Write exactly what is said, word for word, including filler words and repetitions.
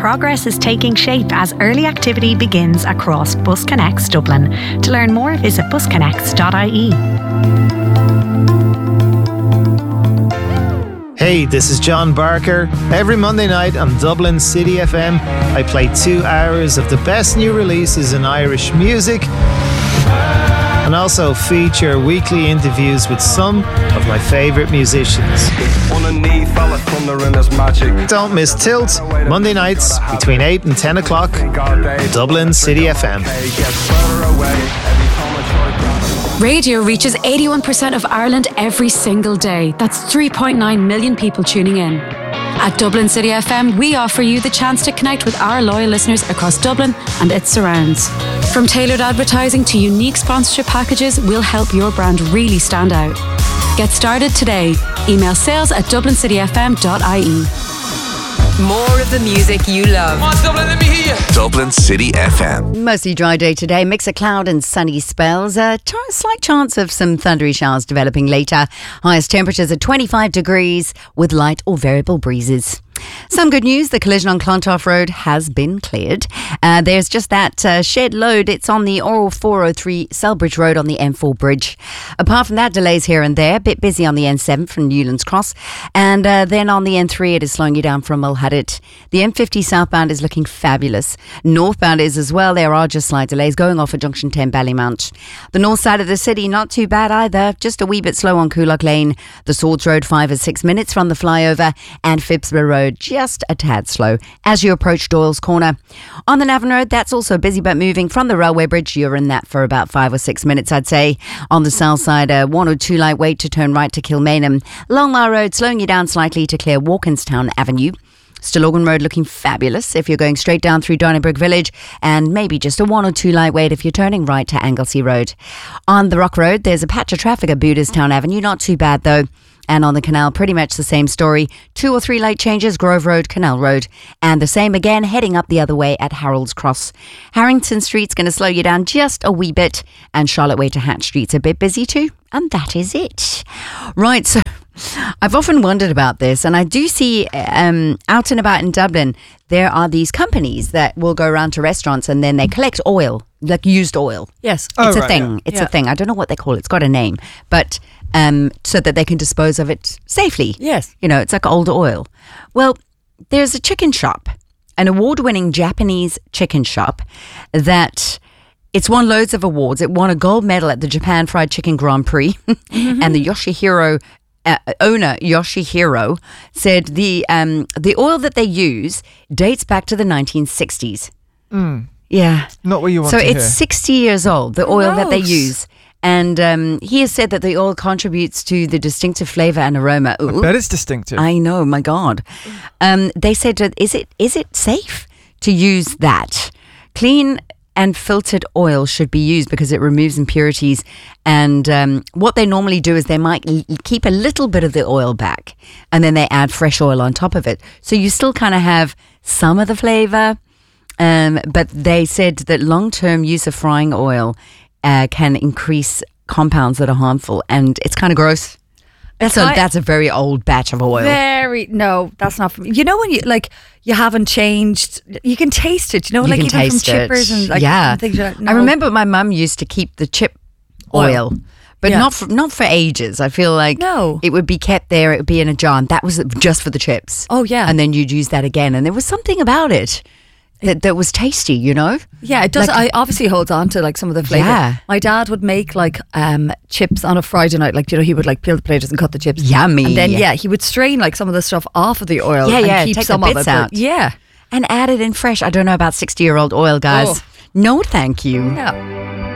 progress is taking shape as early activity begins across Bus Connects Dublin. To learn more, visit bus connects dot I E. Hey, this is John Barker. Every Monday night on Dublin City F M, I play two hours of the best new releases in Irish music and also feature weekly interviews with some of my favourite musicians. Don't miss Tilt, Monday nights between eight and ten o'clock, Dublin City F M. Radio reaches eighty-one percent of Ireland every single day. That's three point nine million people tuning in. At Dublin City F M, we offer you the chance to connect with our loyal listeners across Dublin and its surrounds. From tailored advertising to unique sponsorship packages, we'll help your brand really stand out. Get started today. Email sales at dublin city f m dot I E. More of the music you love. Come on, Dublin, let me hear you. Dublin City F M. Mostly dry day today. Mix of cloud and sunny spells. A t- slight chance of some thundery showers developing later. Highest temperatures at twenty-five degrees with light or variable breezes. Some good news, the collision on Clontarf Road has been cleared. Uh, there's just that uh, shed load. It's on the Oral four oh three Selbridge Road on the M four bridge. Apart from that, delays here and there. A bit busy on the N seven from Newlands Cross. And uh, then on the N three, it is slowing you down from Mulhadit. The M fifty southbound is looking fabulous. Northbound is as well. There are just slight delays going off at Junction ten Ballymount. The north side of the city, not too bad either. Just a wee bit slow on Coolock Lane. The Swords Road, five or six minutes from the flyover. And Phibsborough Road, just a tad slow as you approach Doyle's Corner. On the Navan Road, that's also busy but moving from the railway bridge. You're in that for about five or six minutes, I'd say. On the south side, a one or two light wait to turn right to Kilmainham. Longmire Road slowing you down slightly to clear Walkinstown Avenue. Stillorgan Road looking fabulous if you're going straight down through Donnybrook Village, and maybe just a one or two light wait if you're turning right to Anglesey Road. On the Rock Road, there's a patch of traffic at Booterstown Avenue, not too bad though. And on the canal, pretty much the same story. Two or three light changes, Grove Road, Canal Road. And the same again, heading up the other way at Harold's Cross. Harrington Street's going to slow you down just a wee bit. And Charlotte Way to Hatch Street's a bit busy too. And that is it. Right, so I've often wondered about this. And I do see um, out and about in Dublin, there are these companies that will go around to restaurants and then they collect oil, like used oil. Yes. It's oh, a right, thing. yeah. It's yeah. a thing. I don't know what they call it. It's got a name. But um, so that they can dispose of it safely. Yes. You know, it's like old oil. Well, there's a chicken shop, an award-winning Japanese chicken shop that... It's won loads of awards. It won a gold medal at the Japan Fried Chicken Grand Prix. Mm-hmm. And the Yoshihiro uh, owner, Yoshihiro, said the um, the oil that they use dates back to the nineteen sixties. Mm. Yeah. Not what you want so to it's hear. sixty years old, the oil that they Gross. use. And um, he has said that the oil contributes to the distinctive flavour and aroma. Ooh. I bet it's distinctive. I know, my God. Um, they said, that, is it is it safe to use that? Clean and filtered oil should be used because it removes impurities. And um, what they normally do is they might l- keep a little bit of the oil back and then they add fresh oil on top of it. So you still kind of have some of the flavour. Um, but they said that long-term use of frying oil uh, can increase compounds that are harmful. And it's kind of gross. So I, that's a very old batch of oil. Very no, that's not for me. You know when you like you haven't changed, you can taste it. You know, You like can even from taste it. chippers and like yeah. and things like, no. I remember my mum used to keep the chip oil, Oil. but Yeah. not for, not for ages. I feel like No. it would be kept there. It would be in a jar, and that was just for the chips. Oh yeah, And then you'd use that again, and there was something about it that that was tasty. You know. yeah, it does. like- I obviously holds on to like some of the flavour. Yeah. My dad would make like um chips on a Friday night. Like you know, he would like peel the potatoes and cut the chips. Yummy. And then yeah, he would strain like some of the stuff off of the oil. Yeah, and yeah, keep take the some of bits it. out. But yeah, And add it in fresh. I don't know about sixty-year-old oil, guys. Oh. No, thank you. no.